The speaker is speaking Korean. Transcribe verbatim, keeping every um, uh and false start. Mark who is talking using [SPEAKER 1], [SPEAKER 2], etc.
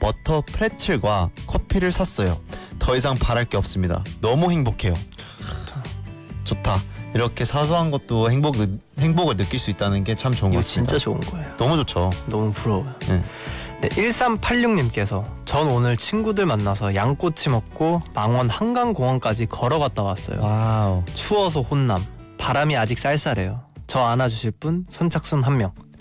[SPEAKER 1] 버터 프레첼과 커피를 샀어요. 더 이상 바랄 게 없습니다. 너무 행복해요. 좋다. 이렇게 사소한 것도 행복, 행복을 느낄 수 있다는 게 참 좋은 것
[SPEAKER 2] 이거
[SPEAKER 1] 같습니다.
[SPEAKER 2] 진짜 좋은 거예요.
[SPEAKER 1] 너무 좋죠.
[SPEAKER 2] 너무 부러워요.
[SPEAKER 1] 네.
[SPEAKER 2] 네, 일삼팔육님께서 전 오늘 친구들 만나서 양꼬치 먹고 망원 한강공원까지 걸어갔다 왔어요.
[SPEAKER 1] 와우.
[SPEAKER 2] 추워서 혼남. 바람이 아직 쌀쌀해요. 저 안아주실 분 선착순 한 명.